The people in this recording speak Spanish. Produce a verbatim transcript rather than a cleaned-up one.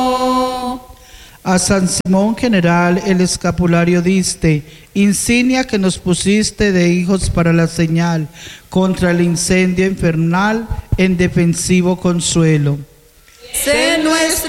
A San Simón General el escapulario diste, insignia que nos pusiste de hijos para la señal, contra el incendio infernal, en defensivo consuelo. Sé nuestro